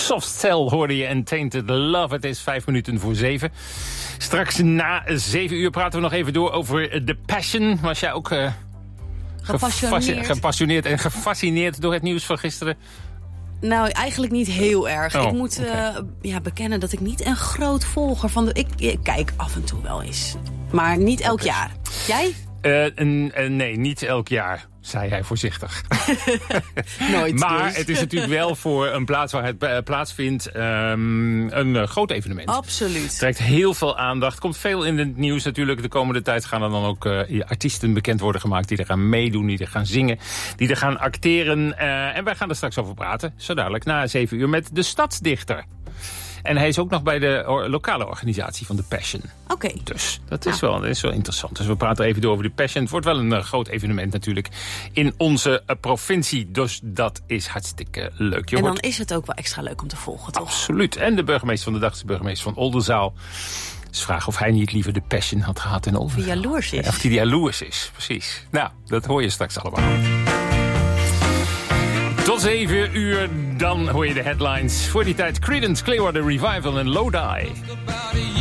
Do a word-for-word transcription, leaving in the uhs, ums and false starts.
Soft Cell hoorde je en Tainted Love. Het is vijf minuten voor zeven. Straks na zeven uur praten we nog even door over The Passion. Was jij ook uh, gepassioneerd. gepassioneerd en gefascineerd door het nieuws van gisteren? Nou, eigenlijk niet heel erg. Oh, ik moet okay. uh, ja, bekennen dat ik niet een groot volger van de... Ik, ik kijk af en toe wel eens. Maar niet elk okay. jaar. Jij? Uh, uh, nee, niet elk jaar, zei hij voorzichtig. Nooit Maar dus. het is natuurlijk wel voor een plaats waar het uh, plaatsvindt um, een uh, groot evenement. Absoluut. Het trekt heel veel aandacht. Komt veel in het nieuws natuurlijk. De komende tijd gaan er dan ook uh, artiesten bekend worden gemaakt... die er gaan meedoen, die er gaan zingen, die er gaan acteren. Uh, en wij gaan er straks over praten. Zo dadelijk na zeven uur met de Stadsdichter. En hij is ook nog bij de or- lokale organisatie van The Passion. Oké. Okay. Dus dat is, wel, dat is wel interessant. Dus we praten even door over The Passion. Het wordt wel een uh, groot evenement natuurlijk in onze uh, provincie. Dus dat is hartstikke leuk. Je en dan hoort... is het ook wel extra leuk om te volgen, toch? Absoluut. En de burgemeester van de dag is de burgemeester van Oldenzaal. Dus vraag of hij niet liever The Passion had gehad in Oldenzaal. Of hij jaloers is. Of hij jaloers is, precies. Nou, dat hoor je straks allemaal. Tot zeven uur, dan hoor je de headlines. Voor die tijd Creedence Clearwater Revival en Lodi.